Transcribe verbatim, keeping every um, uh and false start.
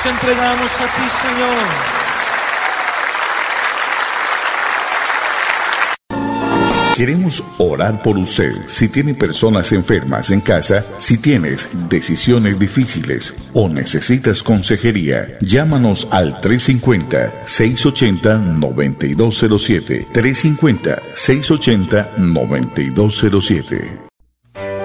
Nos entregamos a ti, Señor. Queremos orar por usted. Si tiene personas enfermas en casa, si tienes decisiones difíciles o necesitas consejería, llámanos al tres cinco cero, seis ocho cero, nueve dos cero siete. tres cinco cero, seis ocho cero, nueve dos cero siete.